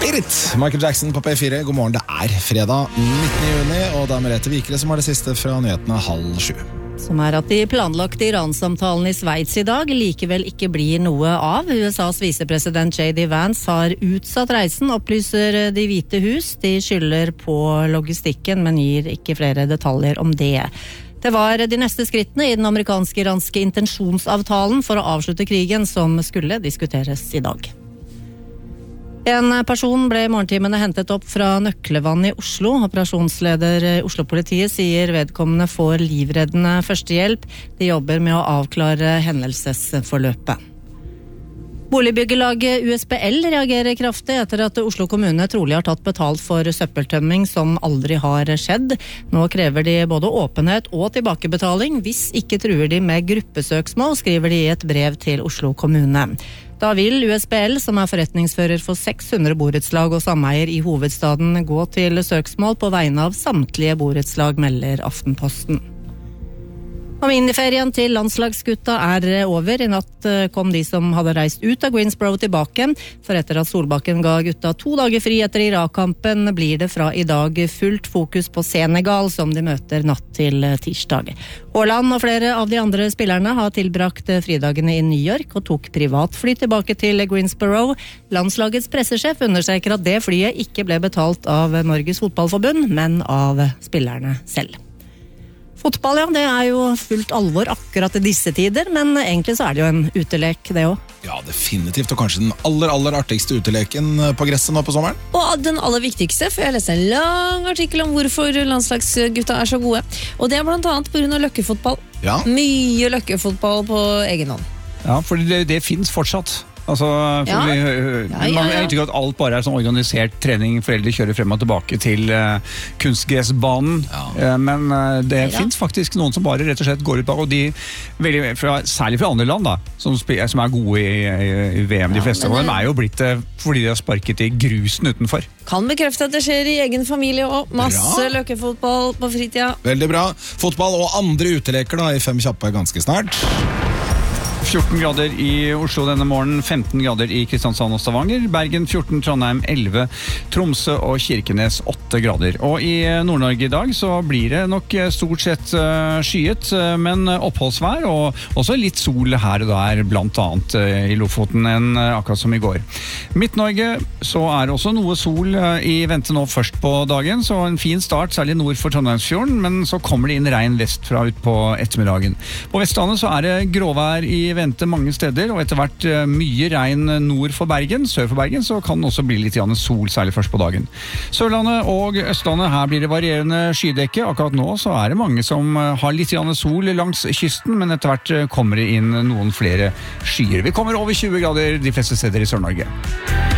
Beat It! Michael Jackson på P4. God morgen, det fredag 19. juni, og det Merete Vikre som har det siste fra nyhetene 6:30. Som at de planlagte Iran-samtalen I Sveits I dag likevel ikke blir noe av. USAs visepresident J.D. Vance har utsatt reisen, opplyser De hvite hus. De skylder på logistikken, men gir ikke flere detaljer om det. Det var de neste skrittene I den amerikansk-iranske intensjonsavtalen for å avslutte krigen som skulle diskuteres I dag. En person ble I morgentimene hentet opp fra Nøklevann I Oslo. Operasjonsleder I Oslo-politiet sier vedkommende får livreddende førstehjelp. De jobber med å avklare hendelsesforløpet. Boligbyggelaget USBL reagerer kraftig etter at Oslo kommune trolig har tatt betalt for søppeltømming som aldri har skjedd. Nå krever de både åpenhet og tilbakebetaling. Hvis ikke truer de med gruppesøksmål, skriver de I et brev til Oslo kommune. Da vil USBL, som forretningsfører for 600 borettslag og sameier I hovedstaden, gå til søksmål på vegne av samtlige borettslag, melder Aftenposten. Og miniferien til landslagsgutta over. I natt kom de som hadde reist ut av Greensboro tilbake. For etter at Solbakken ga gutta 2 dager fri etter Irak-kampen, blir det fra I dag fullt fokus på Senegal, som de møter natt til tirsdag. Haaland og flere av de andre spillerne har tilbrakt fridagene I New York og tok privatfly tilbake til Greensboro. Landslagets pressesjef understreker at det flyet ikke ble betalt av Norges fotballforbund, men av spillerne selv. Fotball, ja, det jo fullt alvor akkurat I disse tider, men egentlig så det jo en utelek, det også. Ja, definitivt, og kanskje den aller artigste uteleken på gresset nå på sommeren. Og den aller viktigste, for jeg leste en lang artikkel om hvorfor landslagsgutta så gode. Og det blant annet på grunn av løkkefotball. Ja. Mye løkkefotball på egen hånd. Ja, for det finnes fortsatt. Altså, jeg tror at alt bare sånn organisert trening, foreldre kjører frem og tilbake til kunstgressbanen, men det finnes faktisk noen som bare rett og slett går ut bak, og de, særlig fra andre land da, som gode I VM, de fleste av dem jo blitt det fordi de har sparket I grusen utenfor. Kan bekrefte at det skjer I egen familie og masse løkkefotball på fritida. Veldig bra. Fotball og andre uteleker da, I 5 kjappe ganske snart. 14 grader I Oslo denne morgenen, 15 grader I Kristiansand og Stavanger, Bergen 14, Trondheim 11, Tromsø og Kirkenes 8 grader. Og I Nord-Norge I dag så blir det nok stort sett skyet, men oppholdsvær og også litt sol her og der, blant annet I Lofoten akkurat som I går. Midt-Norge så det også noe sol I vente nå først på dagen, så en fin start, særlig nord for Trondheimsfjorden, men så kommer det inn regn vestfra ut på ettermiddagen. På Vestlandet så det gråvær I vente mange steder, og etter hvert mye regn nord for Bergen. Sør for Bergen så kan det også bli litt sol, særlig først på dagen. Sørlandet og Østlandet, her blir det varierende skydekke. Akkurat nå så det mange som har litt sol langs kysten, men etter hvert kommer det inn noen flere skyer. Vi kommer over 20 grader de fleste steder I Sør-Norge.